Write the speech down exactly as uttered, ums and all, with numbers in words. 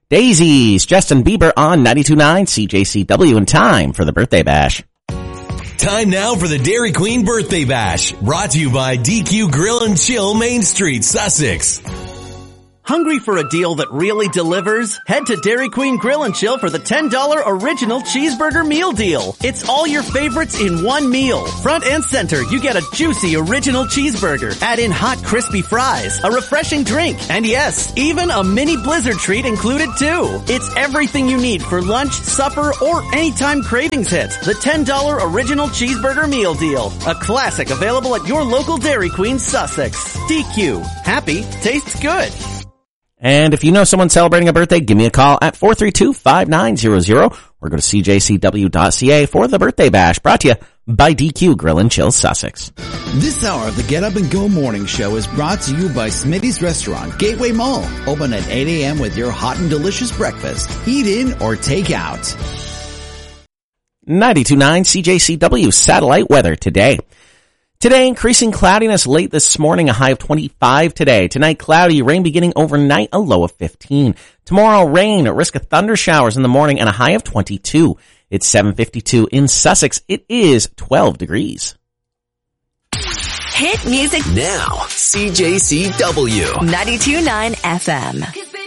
Daisies, Justin Bieber on ninety-two point nine C J C W, in time for the birthday bash. Time now for the Dairy Queen Birthday Bash, brought to you by D Q Grill and Chill, Main Street, Sussex. Hungry for a deal that really delivers? Head to Dairy Queen Grill and Chill for the ten dollar Original Cheeseburger Meal Deal. It's all your favorites in one meal. Front and center, you get a juicy Original Cheeseburger. Add in hot, crispy fries, a refreshing drink, and yes, even a mini Blizzard treat included too. It's everything you need for lunch, supper, or anytime cravings hit. The ten dollar Original Cheeseburger Meal Deal. A classic available at your local Dairy Queen, Sussex. D Q. Happy tastes good. And if you know someone celebrating a birthday, give me a call at four three two, five nine zero zero or go to C J C W dot C A for the birthday bash, brought to you by D Q Grill and Chill, Sussex. This hour of the Get Up and Go Morning Show is brought to you by Smitty's Restaurant, Gateway Mall. Open at eight a.m. with your hot and delicious breakfast. Eat in or take out. ninety-two point nine C J C W satellite weather today. Today, increasing cloudiness late this morning, a high of twenty-five today. Tonight, cloudy, rain beginning overnight, a low of fifteen. Tomorrow, rain, a risk of thunder showers in the morning, and a high of twenty-two. It's seven fifty-two in Sussex. It is twelve degrees. Hit music now. C J C W ninety-two point nine F M.